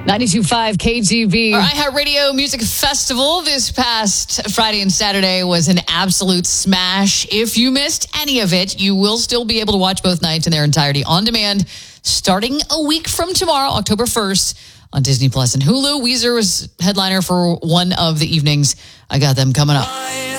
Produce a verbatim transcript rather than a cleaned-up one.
ninety-two point five K G B. Our iHeartRadio Music Festival this past Friday and Saturday was an absolute smash. If you missed any of it, you will still be able to watch both nights in their entirety on demand starting a week from tomorrow, October first, on Disney Plus and Hulu. Weezer was headliner for one of the evenings. I got them coming up.